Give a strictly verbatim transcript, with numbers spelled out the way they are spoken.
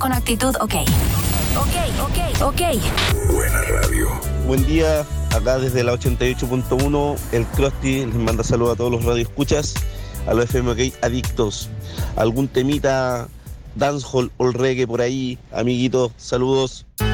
con actitud ok. Ok, ok, ok. Buena radio. Buen día, acá desde la ochenta y ocho punto uno, el Krusty les manda saludos a todos los radioescuchas, a los F M OK adictos. ¿Algún temita dancehall o reggae por ahí, amiguitos? Saludos.